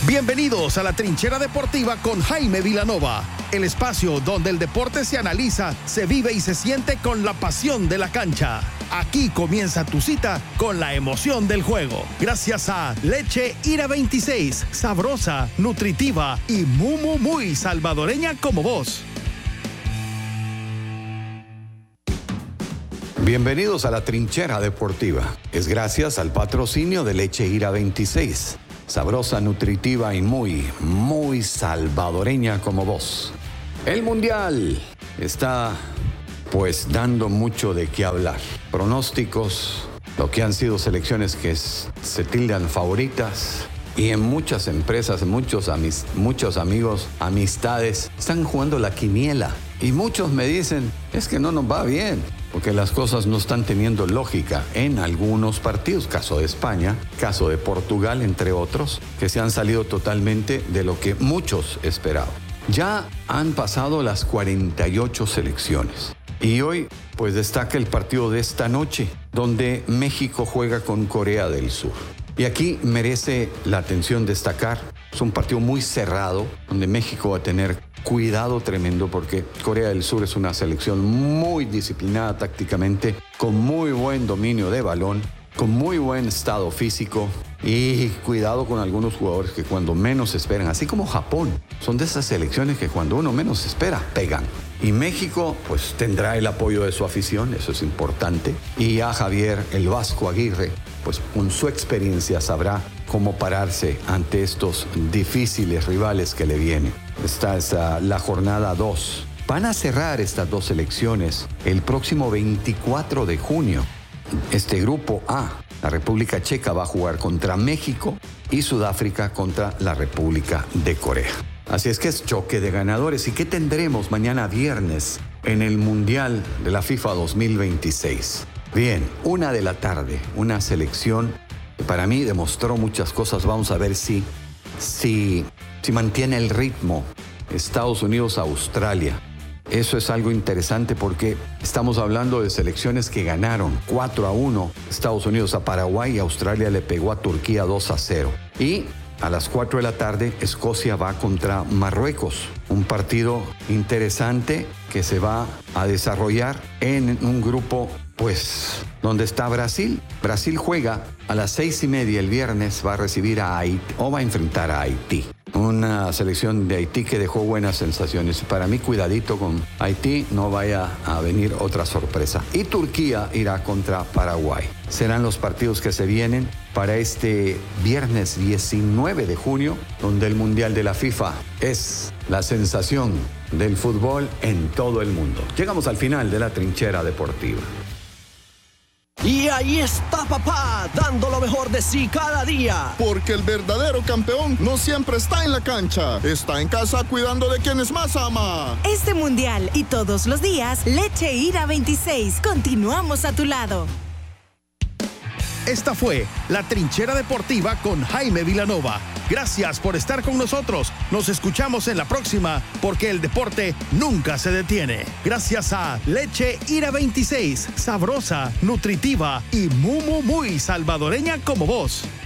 Bienvenidos a la Trinchera Deportiva con Jaime Vilanova, el espacio donde el deporte se analiza, se vive y se siente con la pasión de la cancha. Aquí comienza tu cita con la emoción del juego. Gracias a Leche Ira 26, sabrosa, nutritiva y muy salvadoreña como vos. Bienvenidos a la Trinchera Deportiva. Es gracias al patrocinio de Leche Ira 26. Sabrosa, nutritiva y muy salvadoreña como vos. El Mundial está pues dando mucho de qué hablar. Pronósticos, lo que han sido selecciones que se tildan favoritas. Y en muchas empresas, muchos amigos, amistades, están jugando la quiniela. Y muchos me dicen, es que no nos va bien, porque las cosas no están teniendo lógica en algunos partidos. Caso de España, caso de Portugal, entre otros, que se han salido totalmente de lo que muchos esperaban. Ya han pasado las 48 selecciones. Y hoy, pues destaca el partido de esta noche, donde México juega con Corea del Sur. Y aquí merece la atención destacar, es un partido muy cerrado, donde México va a tener cuidado tremendo porque Corea del Sur es una selección muy disciplinada tácticamente, con muy buen dominio de balón, con muy buen estado físico y cuidado con algunos jugadores que cuando menos esperan, así como Japón, son de esas selecciones que cuando uno menos espera, pegan. Y México pues tendrá el apoyo de su afición, eso es importante, y a Javier el Vasco Aguirre pues con su experiencia sabrá cómo pararse ante estos difíciles rivales que le vienen. Esta es la jornada 2. Van a cerrar estas dos selecciones el próximo 24 de junio. Este grupo A, la República Checa va a jugar contra México y Sudáfrica contra la República de Corea. Así es que es choque de ganadores. ¿Y qué tendremos mañana viernes en el Mundial de la FIFA 2026? Bien, 1 de la tarde, una selección que para mí demostró muchas cosas. Vamos a ver si mantiene el ritmo. Estados Unidos, Australia. Eso es algo interesante porque estamos hablando de selecciones que ganaron 4-1. Estados Unidos a Paraguay y Australia le pegó a Turquía 2-0. Y a las 4 de la tarde, Escocia va contra Marruecos. Un partido interesante que se va a desarrollar en un grupo, pues, donde está Brasil. Brasil juega a las 6:30 el viernes, va a recibir a Haití, o va a enfrentar a Haití. Una selección de Haití que dejó buenas sensaciones. Para mí, cuidadito con Haití, no vaya a venir otra sorpresa. Y Turquía irá contra Paraguay. Serán los partidos que se vienen para este viernes 19 de junio, donde el Mundial de la FIFA es la sensación del fútbol en todo el mundo. Llegamos al final de la Trinchera Deportiva. Y ahí está papá, dando lo mejor de sí cada día. Porque el verdadero campeón no siempre está en la cancha, está en casa cuidando de quienes más ama. Este mundial y todos los días, Leche Ira 26. Continuamos a tu lado. Esta fue la Trinchera Deportiva con Jaime Vilanova. Gracias por estar con nosotros. Nos escuchamos en la próxima porque el deporte nunca se detiene. Gracias a Leche Ira 26, sabrosa, nutritiva y muy salvadoreña como vos.